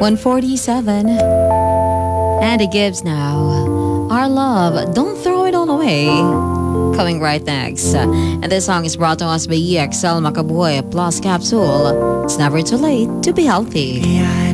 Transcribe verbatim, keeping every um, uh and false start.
one forty-seven. Andy Gibbs now. Our love, don't throw it all away. Coming right next. And this song is brought to us by E X L Makabuhay Plus Capsule. It's never too late to be healthy.